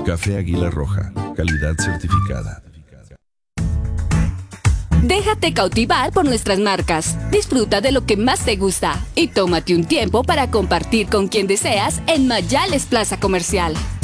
Café Águila Roja, calidad certificada. Déjate cautivar por nuestras marcas. Disfruta de lo que más te gusta y tómate un tiempo para compartir con quien deseas en Mayales Plaza Comercial.